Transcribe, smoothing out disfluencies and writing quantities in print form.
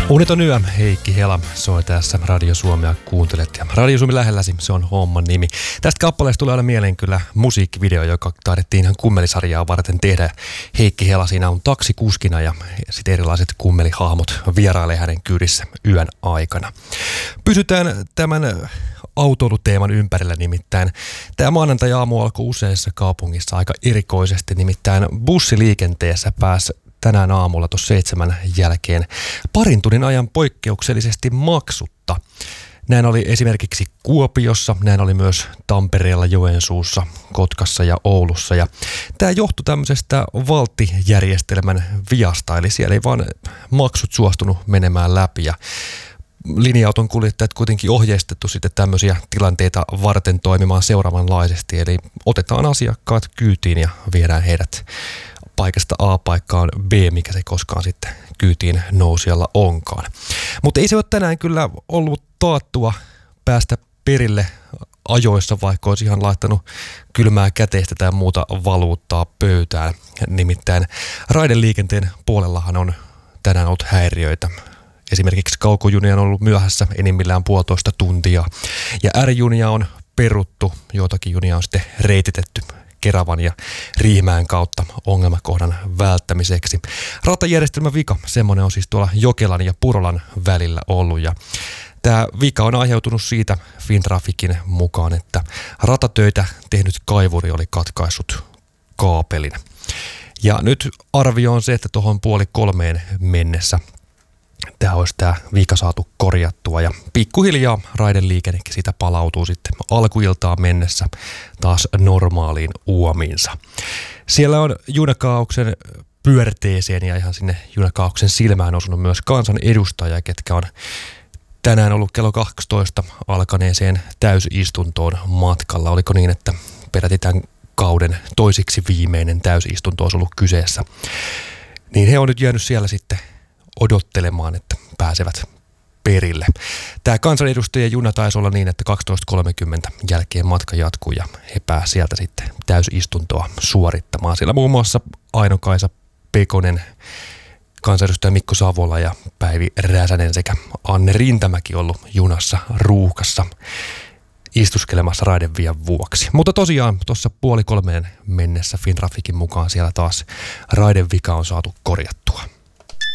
Uniton yö, Heikki Hela soi tässä Radio Suomea kuuntelet ja Radio Suomi lähelläsi, se on homman nimi. Tästä kappaleesta tulee aina mieleen kyllä musiikkivideo, joka taidettiin ihan kummelisarjaa varten tehdä. Heikki Hela siinä on taksikuskina ja sitten erilaiset kummelihahmot vierailee hänen kyydissä yön aikana. Pysytään tämän autoiluteeman ympärillä nimittäin. Tämä maanantai-aamu alkoi useissa kaupungissa aika erikoisesti, nimittäin bussiliikenteessä pääsi tänään aamulla tuossa 7 jälkeen parin tunnin ajan poikkeuksellisesti maksutta. Näin oli esimerkiksi Kuopiossa, näin oli myös Tampereella, Joensuussa, Kotkassa ja Oulussa. Ja tämä johtui tämmöisestä valttijärjestelmän viasta, eli siellä ei vaan maksut suostunut menemään läpi. Ja linja-auton kuljettajat kuitenkin ohjeistettu sitten tämmöisiä tilanteita varten toimimaan seuraavanlaisesti. Eli otetaan asiakkaat kyytiin ja viedään heidät paikasta A paikkaan B, mikä se koskaan sitten kyytiin nousijalla onkaan. Mutta ei se ole tänään kyllä ollut taattua päästä perille ajoissa, vaikka olisi ihan laittanut kylmää käteistä tai muuta valuuttaa pöytään. Nimittäin raideliikenteen puolellahan on tänään ollut häiriöitä. Esimerkiksi kaukojunia on ollut myöhässä enimmillään 1,5 tuntia ja R-junia on peruttu, joitakin junia on sitten reititetty Keravan ja Riihimäen kautta ongelmakohdan välttämiseksi. Ratajärjestelmän vika, semmoinen on siis tuolla Jokelan ja Purolan välillä ollut ja tämä vika on aiheutunut siitä Fintraficin mukaan, että ratatöitä tehnyt kaivuri oli katkaissut kaapelin. Ja nyt arvio on se, että tuohon 2:30 mennessä tämä vika saatu korjattua ja pikkuhiljaa raideliikennekin siitä palautuu sitten alkuiltaan mennessä taas normaaliin uomiinsa. Siellä on junakaauksen pyörteeseen ja ihan sinne junakaauksen silmään osunut myös kansanedustajia, ketkä on tänään ollut kello 12 alkaneeseen täysistuntoon matkalla. Oliko niin, että peräti tämän kauden toisiksi viimeinen täysistunto olisi ollut kyseessä. Niin he on nyt jäänyt siellä sitten odottelemaan, että pääsevät perille. Tämä kansanedustajien juna taisi olla niin, että 12:30 jälkeen matka jatkuu ja he pääsivät sieltä sitten täysistuntoa suorittamaan. Siellä muun muassa Aino-Kaisa Pekonen, kansanedustaja Mikko Savola ja Päivi Räsänen sekä Anne Rintämäki ollut junassa ruuhkassa istuskelemassa raidevian vuoksi. Mutta tosiaan tuossa 2:30 mennessä Fintraficin mukaan siellä taas raidevika on saatu korjattua.